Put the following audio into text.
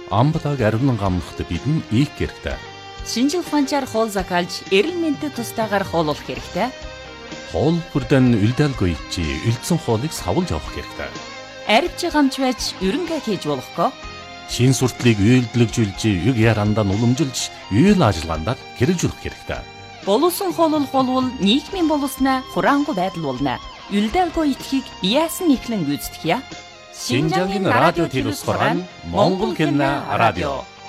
Амбалаг аривнан гамнахад бидэн ийх хэрэгтэй. Шинжил ухаанчаар хоол закалж, эрэл мэндэд тустаагаар хооллох хэрэгтэй. Хоол бүрдэн үлдээлгүй чи үлдсэн хоолыг савлж авах хэрэгтэй. Арвч гамч байж ерөнхий хийж болохгүй. Шин суртлыг үйлдэлжүүлж, юг ярандаа уламжилж, үйл ажиллагаанд хэрэгжүүлэх хэрэгтэй. Боловсон хооллох болвол нийгмийн боловснаа хураангуй байдал болно. Үлдээлгүй итгэхийг яасан ихлэн гүйцэтгэе. Шинжангийн радио телевиз хорон Монгол хэлний радио.